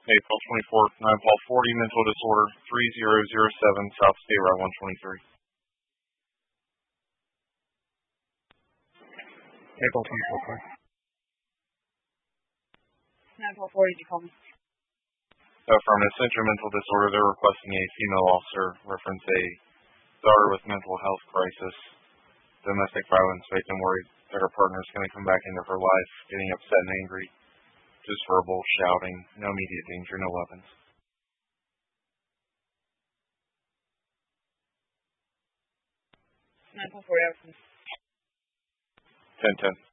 April 24th, 9-40, mental disorder, 3007, South State Route 123. April 24th. 9-40, did you call me? From an essential mental disorder, they're requesting a female officer, reference a daughter with mental health crisis, domestic violence victim worried that her partner is going to come back into her life, getting upset and angry, just verbal, shouting, no immediate danger, no weapons. 9-40, 10-10.